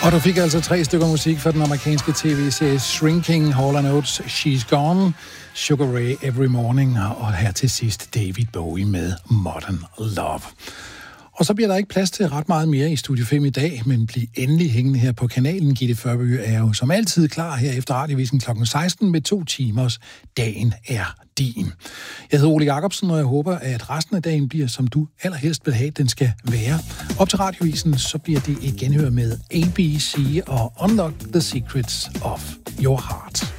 Og du fik altså 3 stykker musik fra den amerikanske tv-serie Shrinking, Hall & Oates, She's Gone, Sugar Ray Every Morning, og her til sidst David Bowie med Modern Love. Og så bliver der ikke plads til ret meget mere i Studio 5 i dag, men bliv endelig hængende her på kanalen. Gitte Førby er jo som altid klar her efter Radiovisen kl. 16 med 2 timers Dagen er din. Jeg hedder Ole Jacobsen, og jeg håber, at resten af dagen bliver, som du allerhelst vil have, den skal være. Op til Radiovisen, så bliver det et genhør med ABC og Unlock the Secrets of Your Heart.